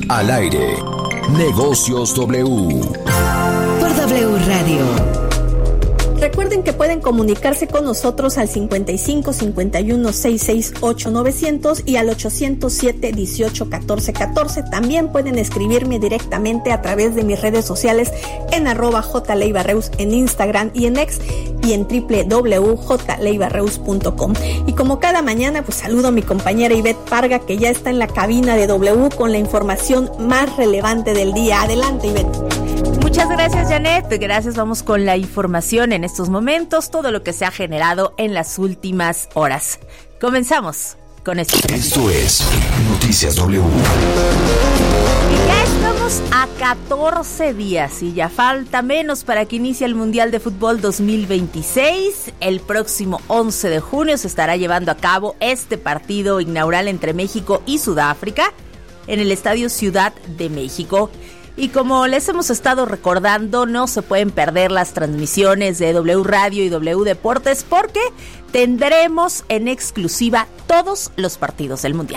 Al aire, Negocios W. Por W Radio. Recuerden que pueden comunicarse con nosotros al 55 51 668 900 y al 807 18 14 14. También pueden escribirme directamente a través de mis redes sociales en @jleibarreus en Instagram y en X y en www.jleibarreus.com. Y como cada mañana, pues saludo a mi compañera Ivette Parga, que ya está en la cabina de W con la información más relevante del día. Adelante, Ivette. Muchas gracias, Janet. Gracias. Vamos con la información en estos momentos, todo lo que se ha generado en las últimas horas. Comenzamos con esto. Esto es Noticias W. Ya estamos a 14 días y ya falta menos para que inicie el Mundial de Fútbol 2026. El próximo 11 de junio se estará llevando a cabo este partido inaugural entre México y Sudáfrica en el Estadio Ciudad de México. Y como les hemos estado recordando, no se pueden perder las transmisiones de W Radio y W Deportes porque tendremos en exclusiva todos los partidos del Mundial.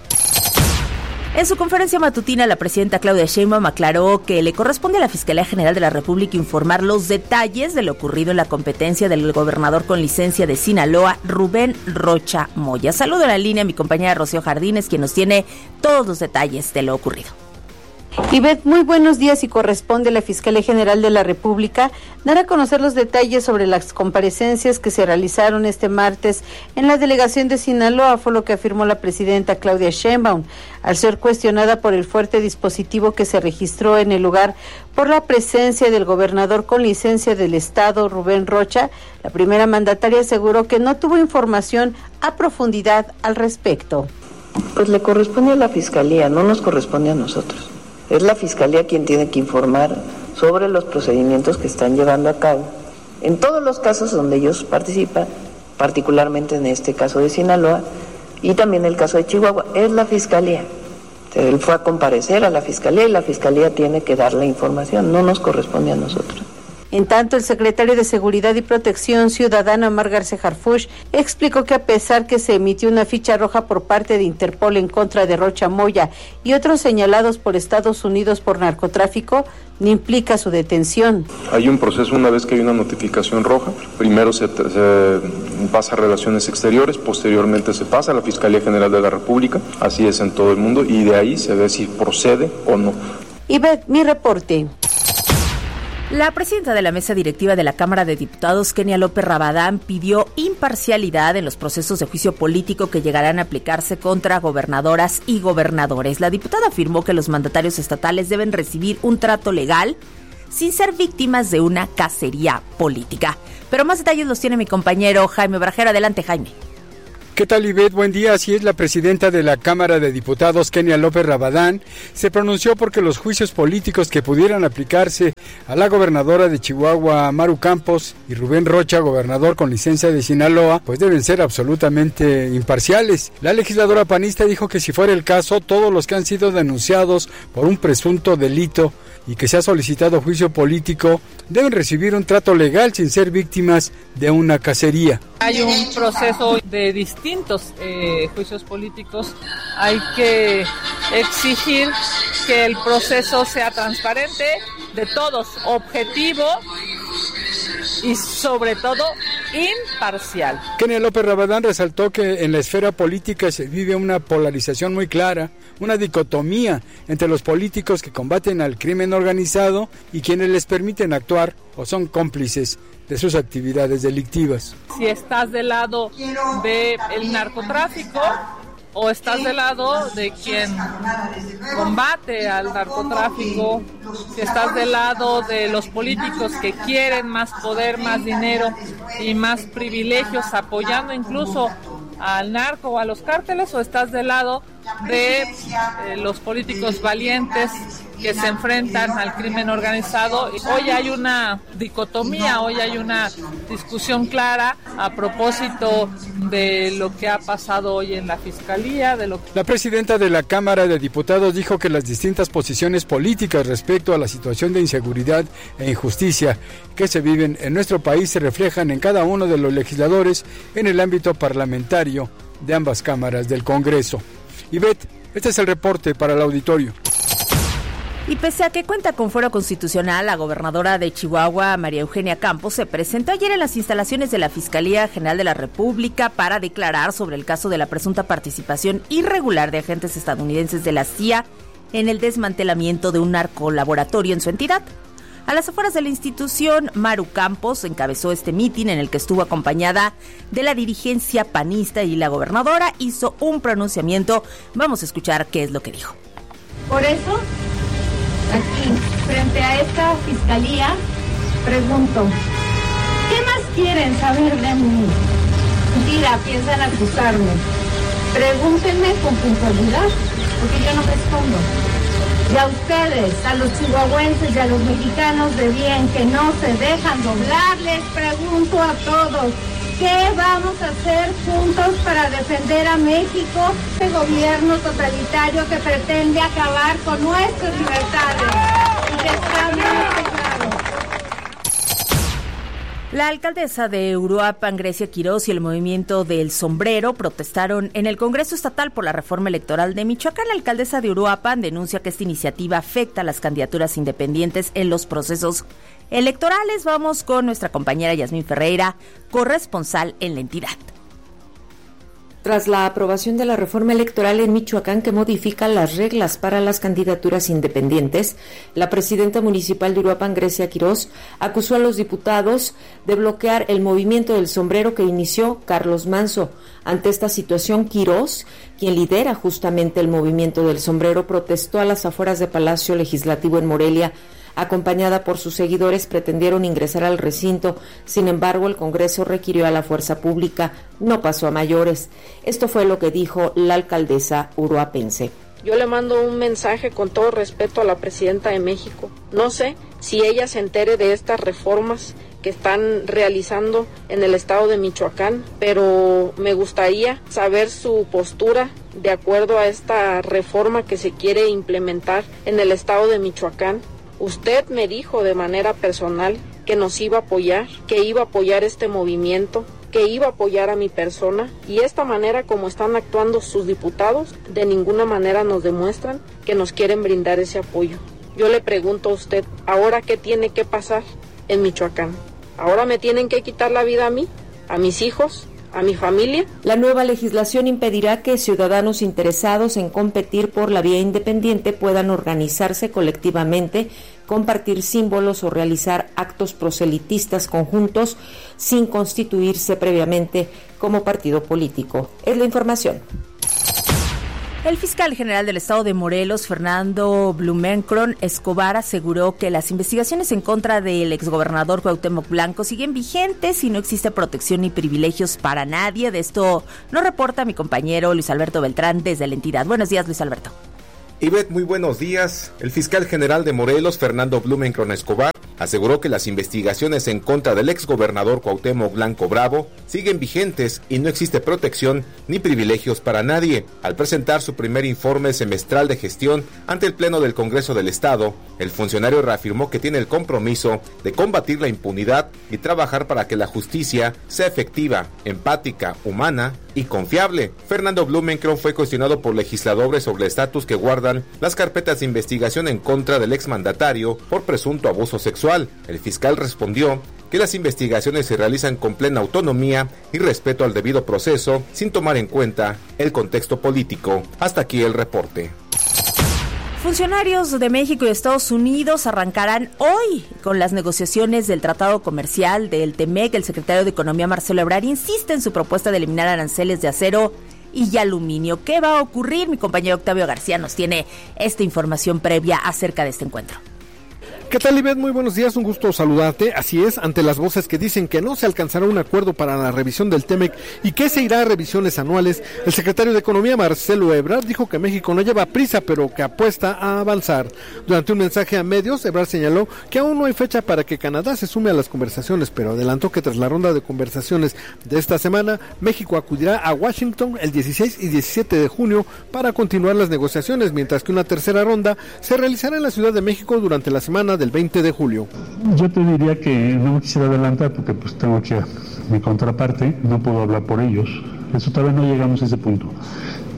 En su conferencia matutina, la presidenta Claudia Sheinbaum aclaró que le corresponde a la Fiscalía General de la República informar los detalles de lo ocurrido en la competencia del gobernador con licencia de Sinaloa, Rubén Rocha Moya. Saludo en la línea a mi compañera Rocío Jardines, quien nos tiene todos los detalles de lo ocurrido. Ivette, muy buenos días, y corresponde a la Fiscalía General de la República dar a conocer los detalles sobre las comparecencias que se realizaron este martes en la delegación de Sinaloa, fue lo que afirmó la presidenta Claudia Sheinbaum, al ser cuestionada por el fuerte dispositivo que se registró en el lugar por la presencia del gobernador con licencia del estado, Rubén Rocha. La primera mandataria aseguró que no tuvo información a profundidad al respecto. Pues le corresponde a la Fiscalía, no nos corresponde a nosotros. Es la Fiscalía quien tiene que informar sobre los procedimientos que están llevando a cabo en todos los casos donde ellos participan, particularmente en este caso de Sinaloa y también el caso de Chihuahua. Es la Fiscalía. Él fue a comparecer a la Fiscalía y la Fiscalía tiene que dar la información, no nos corresponde a nosotros. En tanto, el secretario de Seguridad y Protección Ciudadana, Omar García Harfuch, explicó que a pesar que se emitió una ficha roja por parte de Interpol en contra de Rocha Moya y otros señalados por Estados Unidos por narcotráfico, no implica su detención. Hay un proceso una vez que hay una notificación roja. Primero se pasa a Relaciones Exteriores, posteriormente se pasa a la Fiscalía General de la República, así es en todo el mundo, y de ahí se ve si procede o no. Ivette, mi reporte. La presidenta de la mesa directiva de la Cámara de Diputados, Kenia López Rabadán, pidió imparcialidad en los procesos de juicio político que llegarán a aplicarse contra gobernadoras y gobernadores. La diputada afirmó que los mandatarios estatales deben recibir un trato legal sin ser víctimas de una cacería política. Pero más detalles los tiene mi compañero Jaime Brajero. Adelante, Jaime. ¿Qué tal, Ivette? Buen día. Así es, la presidenta de la Cámara de Diputados, Kenia López Rabadán, se pronunció porque los juicios políticos que pudieran aplicarse a la gobernadora de Chihuahua, Maru Campos, y Rubén Rocha, gobernador con licencia de Sinaloa, pues deben ser absolutamente imparciales. La legisladora panista dijo que si fuera el caso, todos los que han sido denunciados por un presunto delito y que se ha solicitado juicio político deben recibir un trato legal sin ser víctimas de una cacería. Hay un proceso de distintos juicios políticos. Hay que exigir que el proceso sea transparente, de todos, objetivo y sobre todo imparcial. Kenia López Rabadán resaltó que en la esfera política se vive una polarización muy clara, una dicotomía entre los políticos que combaten al crimen organizado y quienes les permiten actuar o son cómplices de sus actividades delictivas. Si estás del lado del narcotráfico o estás del lado de quien combate al narcotráfico, si estás del lado de los políticos que quieren más poder, más dinero y más privilegios, apoyando incluso al narco o a los cárteles, o estás del lado de los políticos valientes que se enfrentan al crimen organizado. Hoy hay una dicotomía, hoy hay una discusión clara a propósito de lo que ha pasado hoy en la Fiscalía. La presidenta de la Cámara de Diputados dijo que las distintas posiciones políticas respecto a la situación de inseguridad e injusticia que se viven en nuestro país se reflejan en cada uno de los legisladores en el ámbito parlamentario de ambas cámaras del Congreso. Ivette, este es el reporte para el auditorio. Y pese a que cuenta con fuero constitucional, la gobernadora de Chihuahua, María Eugenia Campos, se presentó ayer en las instalaciones de la Fiscalía General de la República para declarar sobre el caso de la presunta participación irregular de agentes estadounidenses de la CIA en el desmantelamiento de un narcolaboratorio en su entidad. A las afueras de la institución, Maru Campos encabezó este mitin en el que estuvo acompañada de la dirigencia panista y la gobernadora hizo un pronunciamiento. Vamos a escuchar qué es lo que dijo. Por eso, aquí, frente a esta fiscalía, pregunto, ¿qué más quieren saber de mí? Mentira, piensan acusarme. Pregúntenme con puntualidad, porque yo no respondo. Y a ustedes, a los chihuahuenses y a los mexicanos de bien que no se dejan doblar, les pregunto a todos, ¿qué vamos a hacer juntos para defender a México, este gobierno totalitario que pretende acabar con nuestras libertades? Y que está muy claro. La alcaldesa de Uruapan, Grecia Quirós, y el movimiento del Sombrero protestaron en el Congreso Estatal por la reforma electoral de Michoacán. La alcaldesa de Uruapan denuncia que esta iniciativa afecta a las candidaturas independientes en los procesos electorales. Vamos con nuestra compañera Yasmín Ferreira, corresponsal en la entidad. Tras la aprobación de la reforma electoral en Michoacán que modifica las reglas para las candidaturas independientes, la presidenta municipal de Uruapan, Grecia Quirós, acusó a los diputados de bloquear el movimiento del sombrero que inició Carlos Manzo. Ante esta situación, Quirós, quien lidera justamente el movimiento del sombrero, protestó a las afueras de Palacio Legislativo en Morelia. Acompañada por sus seguidores, pretendieron ingresar al recinto. Sin embargo, el Congreso requirió a la fuerza pública. No pasó a mayores. Esto fue lo que dijo la alcaldesa uruapense. Yo le mando un mensaje con todo respeto a la presidenta de México. No sé si ella se entere de estas reformas que están realizando en el estado de Michoacán, pero me gustaría saber su postura de acuerdo a esta reforma que se quiere implementar en el estado de Michoacán. Usted me dijo de manera personal que nos iba a apoyar, que iba a apoyar este movimiento, que iba a apoyar a mi persona, y esta manera como están actuando sus diputados, de ninguna manera nos demuestran que nos quieren brindar ese apoyo. Yo le pregunto a usted, ¿ahora qué tiene que pasar en Michoacán? ¿Ahora me tienen que quitar la vida a mí, a mis hijos, a mi familia? La nueva legislación impedirá que ciudadanos interesados en competir por la vía independiente puedan organizarse colectivamente, compartir símbolos o realizar actos proselitistas conjuntos sin constituirse previamente como partido político. Es la información. El fiscal general del estado de Morelos, Fernando Blumenkron Escobar, aseguró que las investigaciones en contra del exgobernador Cuauhtémoc Blanco siguen vigentes y no existe protección ni privilegios para nadie. De esto nos reporta mi compañero Luis Alberto Beltrán desde la entidad. Buenos días, Luis Alberto. Ivette, muy buenos días. El fiscal general de Morelos, Fernando Blumenkron Escobar, aseguró que las investigaciones en contra del exgobernador Cuauhtémoc Blanco Bravo siguen vigentes y no existe protección ni privilegios para nadie. Al presentar su primer informe semestral de gestión ante el Pleno del Congreso del Estado, el funcionario reafirmó que tiene el compromiso de combatir la impunidad y trabajar para que la justicia sea efectiva, empática, humana y confiable. Fernando Blumenkron fue cuestionado por legisladores sobre el estatus que guardan las carpetas de investigación en contra del exmandatario por presunto abuso sexual. El fiscal respondió que las investigaciones se realizan con plena autonomía y respeto al debido proceso, sin tomar en cuenta el contexto político. Hasta aquí el reporte. Funcionarios de México y Estados Unidos arrancarán hoy con las negociaciones del Tratado Comercial del TEMEC. El secretario de Economía, Marcelo Ebrard, insiste en su propuesta de eliminar aranceles de acero y aluminio. ¿Qué va a ocurrir? Mi compañero Octavio García nos tiene esta información previa acerca de este encuentro. ¿Qué tal, Ivette? Muy buenos días, un gusto saludarte. Así es, ante las voces que dicen que no se alcanzará un acuerdo para la revisión del TEMEC y que se irá a revisiones anuales, el secretario de Economía, Marcelo Ebrard, dijo que México no lleva prisa, pero que apuesta a avanzar. Durante un mensaje a medios, Ebrard señaló que aún no hay fecha para que Canadá se sume a las conversaciones, pero adelantó que tras la ronda de conversaciones de esta semana, México acudirá a Washington el 16 y 17 de junio para continuar las negociaciones, mientras que una tercera ronda se realizará en la Ciudad de México durante la semana del 20 de julio. Yo te diría que no me quisiera adelantar porque pues tengo aquí a mi contraparte, no puedo hablar por ellos, eso todavía no llegamos a ese punto.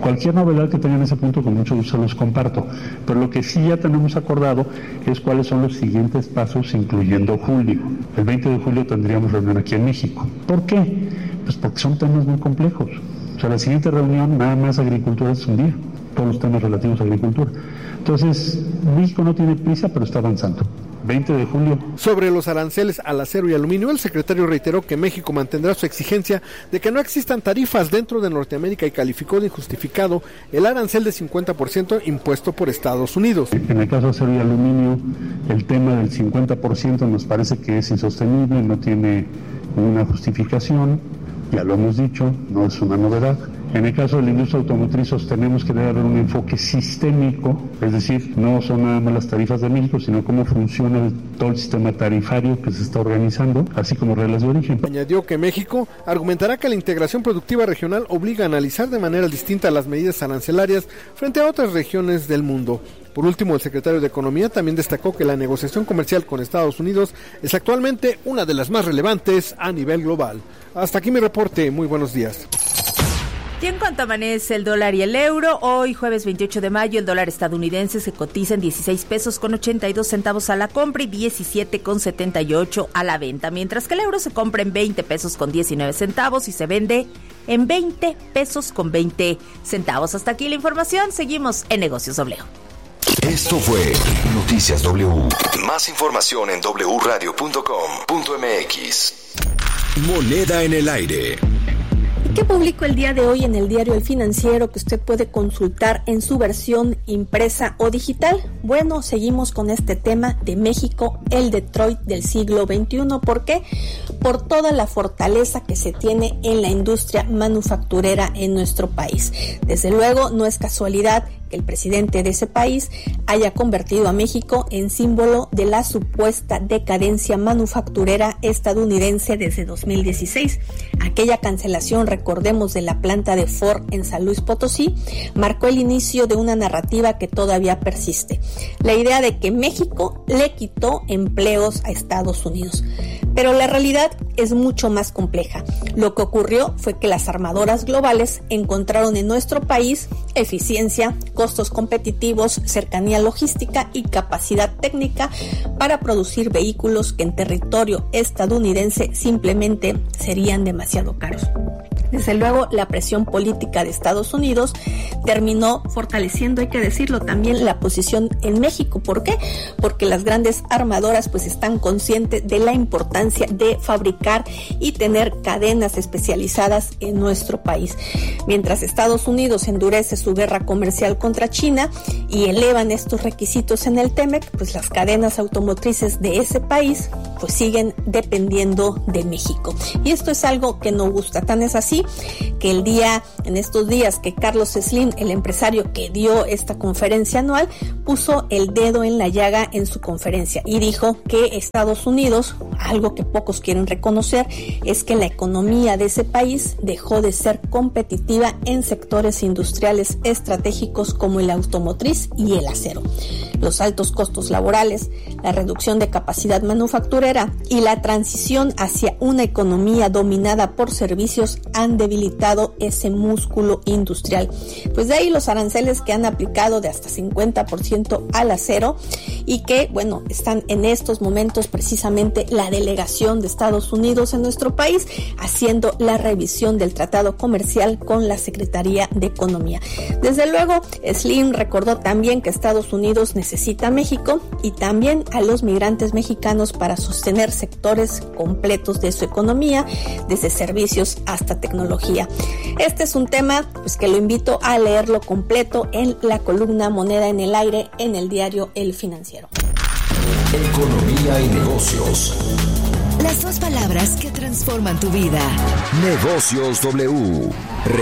Cualquier novedad que tengan en ese punto, con mucho gusto los comparto. Pero lo que sí ya tenemos acordado es cuáles son los siguientes pasos, incluyendo julio. El 20 de julio tendríamos reunión aquí en México. ¿Por qué? Pues porque son temas muy complejos. O sea, la siguiente reunión, nada más agricultura es un día, todos los temas relativos a agricultura. Entonces, México no tiene prisa, pero está avanzando. 20 de julio. Sobre los aranceles al acero y aluminio, el secretario reiteró que México mantendrá su exigencia de que no existan tarifas dentro de Norteamérica y calificó de injustificado el arancel de 50% impuesto por Estados Unidos. En el caso de acero y aluminio, el tema del 50% nos parece que es insostenible, no tiene una justificación, ya lo hemos dicho, no es una novedad. En el caso de la industria automotriz sostenemos que debe haber un enfoque sistémico, es decir, no son nada más las tarifas de México, sino cómo funciona todo el sistema tarifario que se está organizando, así como reglas de origen. Añadió que México argumentará que la integración productiva regional obliga a analizar de manera distinta las medidas arancelarias frente a otras regiones del mundo. Por último, el secretario de Economía también destacó que la negociación comercial con Estados Unidos es actualmente una de las más relevantes a nivel global. Hasta aquí mi reporte, muy buenos días. Y en cuanto amanece el dólar y el euro, hoy jueves 28 de mayo el dólar estadounidense se cotiza en 16 pesos con 82 centavos a la compra y 17 con 78 a la venta, mientras que el euro se compra en 20 pesos con 19 centavos y se vende en 20 pesos con 20 centavos. Hasta aquí la información, seguimos en Negocios W. Esto fue Noticias W. Más información en wradio.com.mx. Moneda en el aire. ¿Qué publicó el día de hoy en el diario El Financiero que usted puede consultar en su versión impresa o digital? Bueno, seguimos con este tema de México, el Detroit del siglo XXI. ¿Por qué? Por toda la fortaleza que se tiene en la industria manufacturera en nuestro país. Desde luego, no es casualidad que el presidente de ese país haya convertido a México en símbolo de la supuesta decadencia manufacturera estadounidense desde 2016. Aquella cancelación, recordemos, de la planta de Ford en San Luis Potosí, marcó el inicio de una narrativa que todavía persiste. La idea de que México le quitó empleos a Estados Unidos. Pero la realidad es mucho más compleja. Lo que ocurrió fue que las armadoras globales encontraron en nuestro país eficiencia, costos competitivos, cercanía logística y capacidad técnica para producir vehículos que en territorio estadounidense simplemente serían demasiado caros. Desde luego, la presión política de Estados Unidos terminó fortaleciendo, hay que decirlo también, la posición en México. ¿Por qué? Porque las grandes armadoras pues están conscientes de la importancia de fabricar y tener cadenas especializadas en nuestro país. Mientras Estados Unidos endurece su guerra comercial contra China y elevan estos requisitos en el TEMEC, pues las cadenas automotrices de ese país pues siguen dependiendo de México. Y esto es algo que no gusta. Tan es así que en estos días que Carlos Slim, el empresario que dio esta conferencia anual, puso el dedo en la llaga en su conferencia y dijo que Estados Unidos, algo que pocos quieren reconocer, es que la economía de ese país dejó de ser competitiva en sectores industriales estratégicos como el automotriz y el acero. Los altos costos laborales, la reducción de capacidad manufacturera y la transición hacia una economía dominada por servicios han debilitado ese músculo industrial. Pues de ahí los aranceles que han aplicado de hasta 50% al acero y que, bueno, están en estos momentos precisamente la delegación de Estados Unidos en nuestro país haciendo la revisión del tratado comercial con la Secretaría de Economía. Desde luego, Slim recordó también que Estados Unidos necesita a México y también a los migrantes mexicanos para sostener sectores completos de su economía, desde servicios hasta tecnología. Este es un tema pues que lo invito a leerlo completo en la columna Moneda en el Aire en el diario El Financiero. Economía y negocios. Las dos palabras que transforman tu vida. Negocios W.